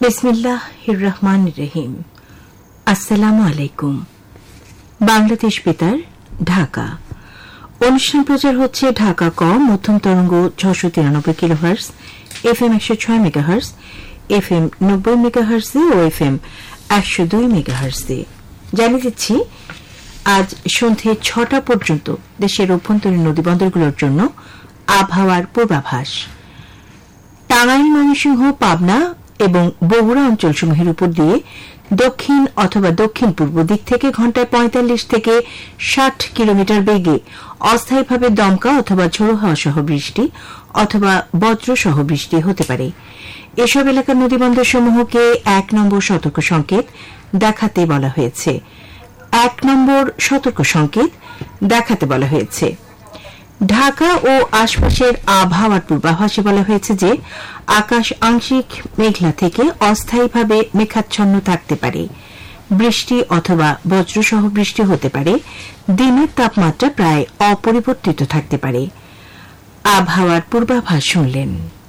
বিসমিল্লাহির রহমানির রহিম। আসসালামু আলাইকুম। বাংলাদেশ বেতার, ঢাকা। অনুষ্ঠান প্রচার হচ্ছে ঢাকা ক মধ্যম তরঙ্গ ৬৯৩ kilohertz, FM ১০৬ megahertz, FM ৯০ megahertz ও FM ১০২ মেগাহার্টজ। জানিয়ে দিচ্ছি আজ সন্ধে ৬টা পর্যন্ত দেশের অভ্যন্তরীণ নদীবন্দরগুলোর জন্য আবহাওয়ার পূর্বাভাস। টাঙ্গাইল, ময়মনসিংহ, পাবনা এবং বগুড়া অঞ্চলসমূহের উপর দিয়ে দক্ষিণ অথবা দক্ষিণ পূর্ব দিক থেকে ঘণ্টায় ৪৫ থেকে ৬০ কিলোমিটার বেগে অস্থায়ীভাবে দমকা অথবা ঝোড়ো হাওয়া সহ বৃষ্টি অথবা বজ্রসহ বৃষ্টি হতে পারে। এসব এলাকার নদীবন্দরসমূহকে ১ নম্বর সতর্ক সংকেত দেখাতে বলা হয়েছে। ১ নম্বর সতর্ক সংকেত দেখাতে বলা হয়েছে। ঢাকা ও আশপাশের আবহাওয়ার পূর্বাভাসে বলা হয়েছে যে আকাশ আংশিক মেঘলা থেকে অস্থায়ীভাবে মেঘাচ্ছন্ন থাকতে পারে। বৃষ্টি অথবা বজ্রসহ বৃষ্টি হতে পারে। দিনের তাপমাত্রা প্রায় অপরিবর্তিত থাকতে পারে। আবহাওয়ার পূর্বাভাস শুনলেন।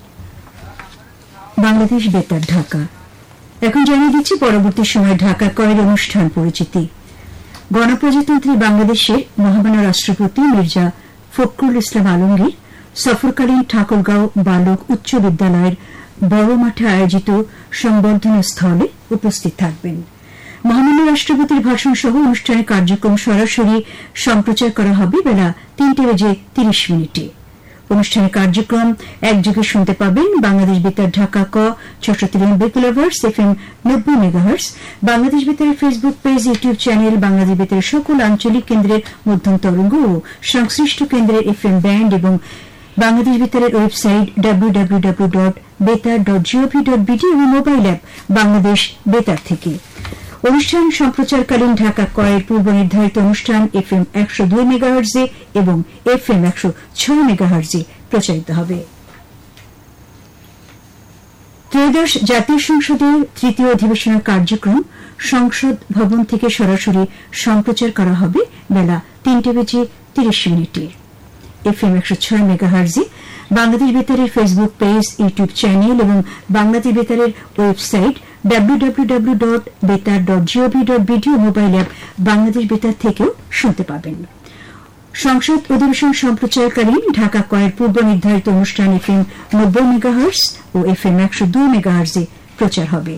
বাংলাদেশ বেতার, ঢাকা। এখন জানিয়ে দিচ্ছি পরবর্তী সময় ঢাকা কয়ের অনুষ্ঠান পরিচিতি। গণপ্রজাতন্ত্রী বাংলাদেশের মহামান্য রাষ্ট্রপতি মির্জা ফখরুল ইসলাম আলমগীর সফরকালীন ঠাকুরগাঁও বালক উচ্চ বিদ্যালয়ের বড় মাঠে আয়োজিত সংবর্ধনা স্থলে উপস্থিত থাকবেন। মহামান্য রাষ্ট্রপতির ভাষণ সহ অনুষ্ঠানের কার্যক্রম সরাসরি সম্প্রচার করা হবে বেলা ৩:৩০। অনুষ্ঠানের কার্যক্রম একযোগে শুনতে পাবেন বাংলাদেশ বেতার ঢাকা ক ৬৯৩ kilohertz, FM ৯০ megahertz, Bangladesh বেতারের Facebook page, YouTube channel, Bangladesh বেতারের সকল আঞ্চলিক কেন্দ্রের মধ্যম তরঙ্গ ও সংশ্লিষ্ট কেন্দ্রের FM ব্যান্ড এবং বাংলাদেশ বেতারের ওয়েবসাইট www.betar.gov.bd এবং মোবাইল অ্যাপ বাংলাদেশ বেতার থেকে। অনুষ্ঠান সম্প্রচারকালীন ঢাকা কয়ের পূর্ব নির্ধারিত অনুষ্ঠান FM ১০২ মেগাহার্টজে এবং FM ১০৬ মেগাহার্টজে প্রচারিত হবে। ত্রয়োদশ জাতীয় সংসদের তৃতীয় অধিবেশনের কার্যক্রম সংসদ ভবন থেকে সরাসরি সম্প্রচার করা হবে বেলা ৩:৩০। FM ১০৬ মেগাহার্টজে Bangladesh বেতারের Facebook page, YouTube channel এবং বাংলাদেশ বেতারের ওয়েবসাইট www.betar.gov.bd ও মোবাইল অ্যাপ বাংলাদেশ বেতার থেকেও শুনতে পাবেন। সংসদ অধিবেশন সম্প্রচারকালীন ঢাকা কয়ের পূর্ব নির্ধারিত অনুষ্ঠান FM ৯০ মেগাহার্টজ ও FM ১০২ মেগাহার্টজে প্রচার হবে।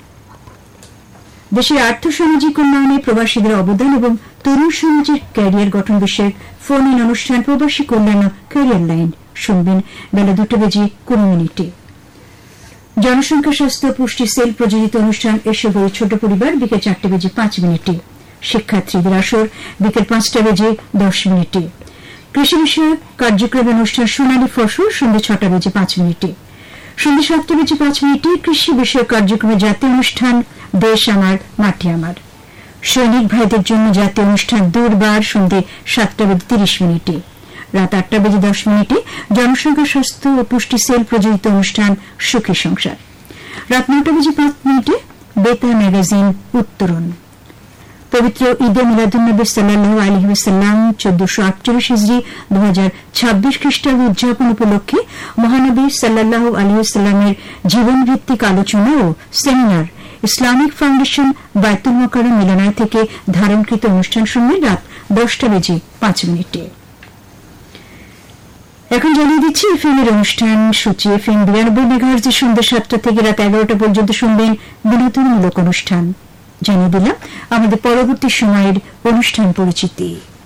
দেশের আর্থসামাজিক উন্নয়নে প্রবাসীদের অবদান এবং তরুণ সমাজের ক্যারিয়ার গঠন বিষয়ক ফোন ইন অনুষ্ঠান প্রবাসী কল্যাণ ক্যারিয়ার লাইন শুনবেন বেলা ২:২০। জনসংখ্যা স্বাস্থ্য পুষ্টি সেল প্রযোজিত অনুষ্ঠান এসে গড়ি ছোট পরিবার বিকেল ৪:৫। শিক্ষার্থীদের আসর বিকেল ৫:১০। কৃষি বিষয়ক কার্যক্রম অনুষ্ঠান সোনালী ফসল সন্ধ্যে ৬:০৫। সন্ধ্যে ৭:০৫ কৃষি বিষয়ক কার্যক্রমে জাতীয় অনুষ্ঠান দেশ আমার মাটি আমার। সৈনিক ভাইদের জন্য জাতীয় অনুষ্ঠান দুর্বার সন্ধ্যে ৭:৩০। রাত ৮:১০ জনসংখ্যা স্বাস্থ্য ও পুষ্টি সেল প্রযোজিত অনুষ্ঠান সুখী সংসার। রাত ৯:০৫ বেতার ম্যাগাজিন উত্তরণ। পবিত্র ঈদে মিলাদুন্নবী সাল্লাল্লাহু আলাইহি ওয়াসাল্লাম ১৪৪৮ হিজরি ২০২৬ খ্রিস্টাব্দ উদযাপন উপলক্ষে মহানবী সাল্লাল্লাহু আলাইহি ওয়াসাল্লামের জীবনভিত্তিক আলোচনা ও seminar Islamic foundation Baitul Mokarram মিলনায়ত থেকে ধারণকৃত অনুষ্ঠান শুনবেন রাত ১০:০৫। এখন জানিয়ে দিচ্ছি FM এর অনুষ্ঠান সূচি। FM ৯২ মেগাহার্টজে সন্ধ্যে ৭টা থেকে রাত ১১টা পর্যন্ত শুনবেন বিনোদনমূলক অনুষ্ঠান। জানিয়ে দিলাম আমাদের পরবর্তী সময়ের অনুষ্ঠান পরিচিতি।